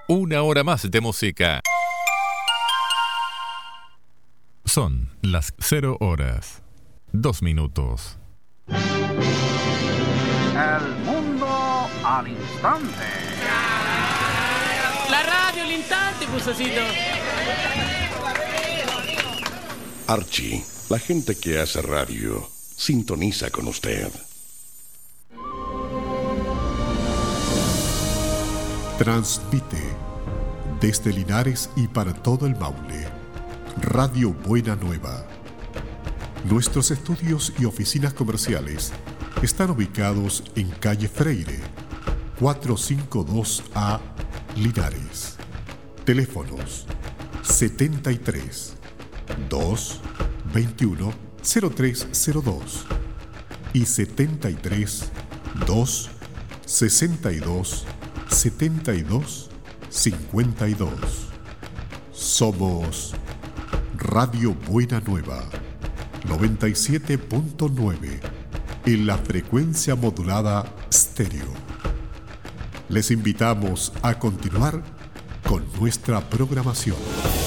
Una hora más de música. Son las 0 horas, 2 minutos. El mundo al instante. La radio al instante, Cusacito. Archie, la gente que hace radio, sintoniza con usted. Transmite desde Linares y para todo el Maule, Radio Buena Nueva. Nuestros estudios y oficinas comerciales están ubicados en calle Freire, 452A, Linares. Teléfonos 73 221 0302 y 73 2 62 72 52. Somos Radio Buena Nueva 97.9 en la frecuencia modulada estéreo. Les invitamos a continuar con nuestra programación.